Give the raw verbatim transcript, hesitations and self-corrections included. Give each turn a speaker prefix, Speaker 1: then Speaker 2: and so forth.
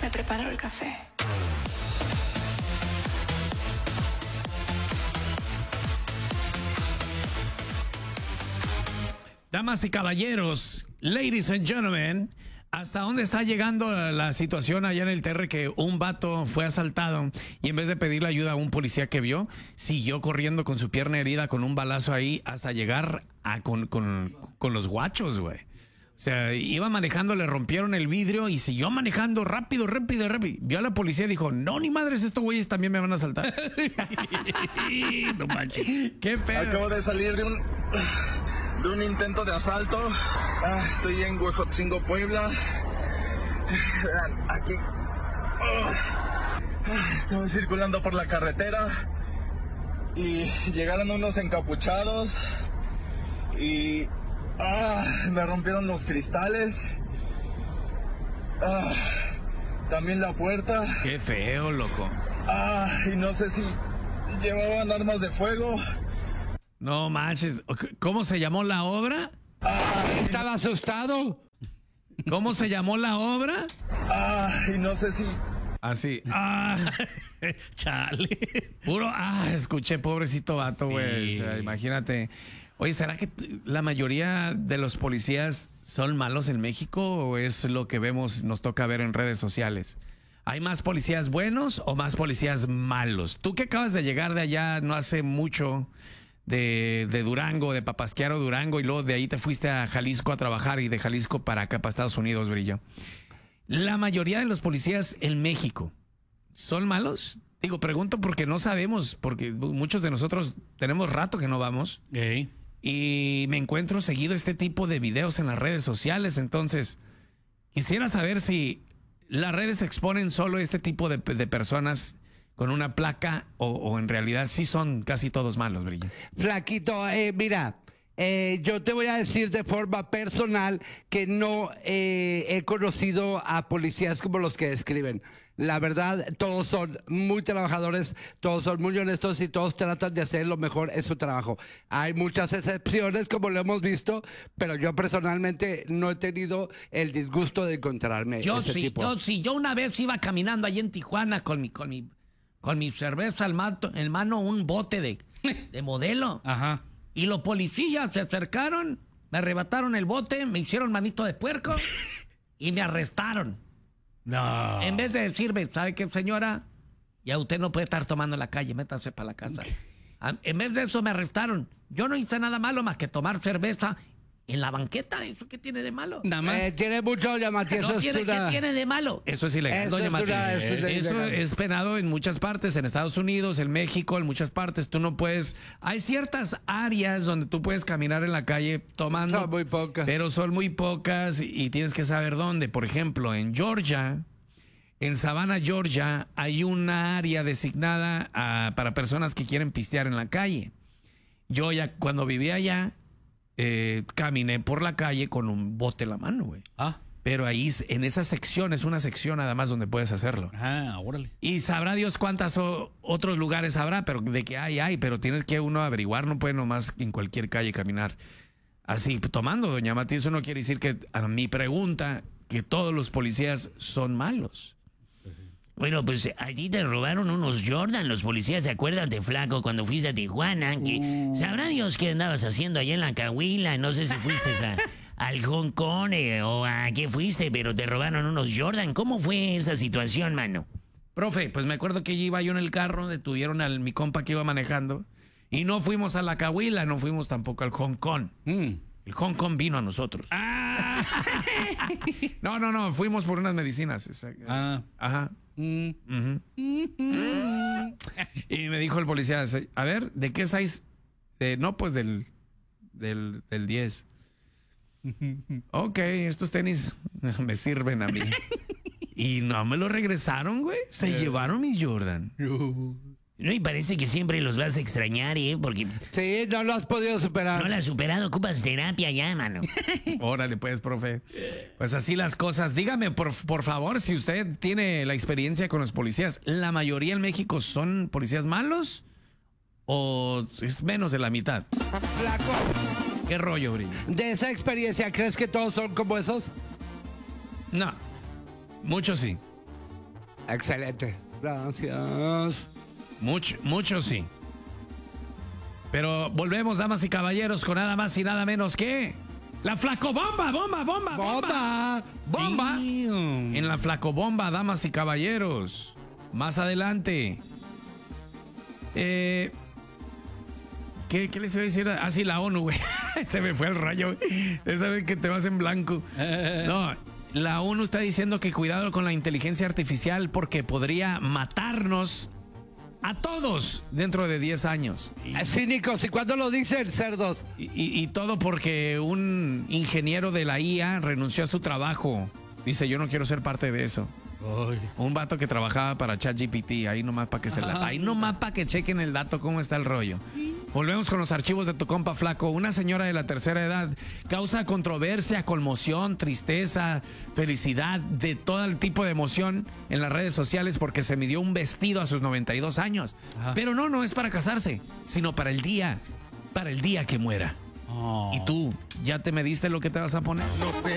Speaker 1: te preparo el café.
Speaker 2: Damas y caballeros, ladies and gentlemen, ¿hasta dónde está llegando la situación allá en el T R que un vato fue asaltado y en vez de pedirle ayuda a un policía que vio, siguió corriendo con su pierna herida con un balazo ahí hasta llegar a con, con, con los guachos, güey? O sea, iba manejando, le rompieron el vidrio y siguió manejando rápido, rápido, rápido. Vio a la policía y dijo, no, ni madres, estos güeyes también me van a asaltar. No manches. Qué pedo.
Speaker 3: Acabo de salir de un... de un intento de asalto. Ah, estoy en Huejotzingo, Puebla. Vean, aquí. Ah, estaba circulando por la carretera y llegaron unos encapuchados y ah, me rompieron los cristales. Ah, también la puerta.
Speaker 2: Qué feo, loco.
Speaker 3: Ah, y no sé si llevaban armas de fuego.
Speaker 2: No manches. ¿Cómo se llamó la obra?
Speaker 3: Ah,
Speaker 4: ¿Estaba asustado?
Speaker 2: ¿Cómo se llamó la obra?
Speaker 3: Ah, y no sé si...
Speaker 2: Así. Ah,
Speaker 4: Chale.
Speaker 2: puro. Ah, escuché, pobrecito vato, güey.
Speaker 4: Sí.
Speaker 2: O sea, imagínate. Oye, ¿será que t- la mayoría de los policías son malos en México o es lo que vemos, nos toca ver en redes sociales? ¿Hay más policías buenos o más policías malos? Tú que acabas de llegar de allá no hace mucho, de, de Durango, de Papasquiaro, Durango, y luego de ahí te fuiste a Jalisco a trabajar y de Jalisco para acá, para Estados Unidos, Brillo. La mayoría de los policías en México son malos. Digo, pregunto porque no sabemos, porque muchos de nosotros tenemos rato que no vamos.
Speaker 4: Ey.
Speaker 2: Y me encuentro seguido este tipo de videos en las redes sociales. Entonces, quisiera saber si las redes exponen solo este tipo de, de personas con una placa o, o en realidad sí son casi todos malos, Brillo.
Speaker 4: Flaquito, eh, mira, eh, yo te voy a decir de forma personal que no eh, he conocido a policías como los que describen. La verdad, todos son muy trabajadores, todos son muy honestos y todos tratan de hacer lo mejor en su trabajo. Hay muchas excepciones, como lo hemos visto, pero yo personalmente no he tenido el disgusto de encontrarme
Speaker 2: Yo
Speaker 4: ese
Speaker 2: sí,
Speaker 4: tipo.
Speaker 2: yo sí. Yo una vez iba caminando allí en Tijuana con mi, con mi, con mi cerveza al mato, en mano, un bote de, de modelo.
Speaker 4: Ajá.
Speaker 2: Y los policías se acercaron, me arrebataron el bote, me hicieron manito de puerco y me arrestaron.
Speaker 4: No.
Speaker 2: En vez de decirme, ¿sabe qué, señora? Ya usted no puede estar tomando en la calle, métase para la casa. Ah, En vez de eso me arrestaron. Yo no hice nada malo más que tomar cerveza en la banqueta. ¿Eso qué tiene de malo?
Speaker 4: Nada más. Eh, tiene mucho llamativo.
Speaker 2: No
Speaker 4: Eso es
Speaker 2: tiene,
Speaker 4: una-
Speaker 2: ¿Qué tiene de malo? Eso es ilegal,
Speaker 4: Eso
Speaker 2: doña
Speaker 4: es
Speaker 2: Martín.
Speaker 4: una- eso es
Speaker 2: Eso
Speaker 4: ilegal.
Speaker 2: es penado en muchas partes, en Estados Unidos, en México, en muchas partes. Tú no puedes... Hay ciertas áreas donde tú puedes caminar en la calle tomando...
Speaker 4: Son muy pocas.
Speaker 2: Pero son muy pocas y, y tienes que saber dónde. Por ejemplo, en Georgia... En Savannah, Georgia, hay una área designada ah, para personas que quieren pistear en la calle. Yo ya cuando vivía allá, eh, caminé por la calle con un bote en la mano, güey.
Speaker 4: Ah,
Speaker 2: Pero ahí, en esa sección, es una sección además donde puedes hacerlo.
Speaker 4: ah, órale.
Speaker 2: Y sabrá Dios cuántos otros lugares habrá, pero de que hay, hay. Pero tienes que uno averiguar, no puede nomás en cualquier calle caminar. Así, tomando, doña Mati, eso no quiere decir que a mi pregunta, que todos los policías son malos.
Speaker 5: Bueno, pues a ti te robaron unos Jordan, los policías se acuerdan de Flaco cuando fuiste a Tijuana, que
Speaker 4: Uh.
Speaker 5: sabrá Dios qué andabas haciendo allá en la Cahuila, no sé si fuiste a, al Hong Kong eh, o a qué fuiste, pero te robaron unos Jordan. ¿Cómo fue esa situación, mano?
Speaker 2: Profe, pues me acuerdo que iba yo en el carro, detuvieron a mi compa que iba manejando y no fuimos a la Cahuila, no fuimos tampoco al Hong Kong.
Speaker 4: Mm.
Speaker 2: El Hong Kong vino a nosotros.
Speaker 4: Ah.
Speaker 2: No, no, no, fuimos por unas medicinas. esa-
Speaker 4: Ah.
Speaker 2: Ajá.
Speaker 4: Mm.
Speaker 2: Ujú. Y me dijo el policía, a ver, ¿de qué size? De, no, pues del, del, del diez. Ok, estos tenis me sirven a mí. Y no me lo regresaron, güey. Se llevaron mi Jordan.
Speaker 5: No, y parece que siempre los vas a extrañar, ¿eh? Porque
Speaker 4: Sí, no lo has podido superar.
Speaker 5: no la has superado, ocupas terapia ya, mano.
Speaker 2: Órale, pues, profe. Pues así las cosas. Dígame, por, por favor, si usted tiene la experiencia con los policías, ¿la mayoría en México son policías malos? ¿O es menos de la mitad?
Speaker 4: Flaco,
Speaker 2: ¿Qué rollo, Brillo?
Speaker 4: de esa experiencia, ¿crees que todos son como esos?
Speaker 2: No, muchos sí.
Speaker 4: Excelente. Gracias.
Speaker 2: Mucho, mucho sí. Pero volvemos, damas y caballeros, con nada más y nada menos que la flacobomba, bomba, bomba, bomba.
Speaker 4: Bomba.
Speaker 2: Bomba. En la flacobomba, damas y caballeros. Más adelante. Eh, ¿qué, ¿Qué les iba a decir? Ah, sí, la ONU, güey. Se me fue el rayo. Esa vez que te vas en blanco. No, la ONU está diciendo que cuidado con la inteligencia artificial porque podría matarnos a todos dentro de diez años.
Speaker 4: Eh, Cínicos, ¿y cuándo lo dicen, cerdos?
Speaker 2: Y, y, y todo porque un ingeniero de la I A renunció a su trabajo. Dice, yo no quiero ser parte de eso.
Speaker 4: Ay.
Speaker 2: Un vato que trabajaba para ChatGPT, ahí nomás para que se la, ahí nomás para que chequen el dato cómo está el rollo. Volvemos con los archivos de tu compa Flaco. Una señora de la tercera edad causa controversia, conmoción, tristeza, felicidad, de todo el tipo de emoción en las redes sociales porque se midió un vestido a sus noventa y dos años.
Speaker 4: Ajá.
Speaker 2: Pero no, no es para casarse, sino para el día, para el día que muera.
Speaker 4: Oh.
Speaker 2: ¿Y tú ya te mediste lo que te vas a poner?
Speaker 3: No sé